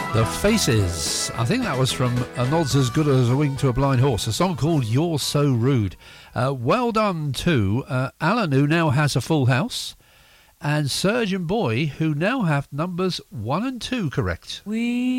The Faces. I think that was from A Nod's As Good As a Wink to a Blind Horse, a song called You're So Rude. Well done to Alan, who now has a full house, and Serge and Boy, who now have numbers 1 and 2 correct.